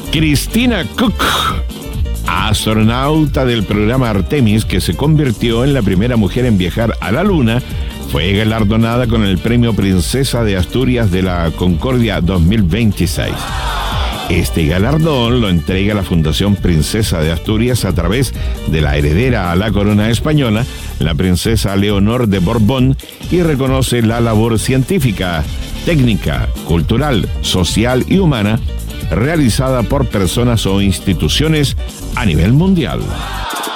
Christina Koch, astronauta del programa Artemis, que se convirtió en la primera mujer en viajar a la Luna, fue galardonada con el Premio Princesa de Asturias de la Concordia 2026. Este galardón lo entrega la Fundación Princesa de Asturias a través de la heredera a la corona española, la princesa Leonor de Borbón, y reconoce la labor científica, técnica, cultural, social y humana realizada por personas o instituciones a nivel mundial.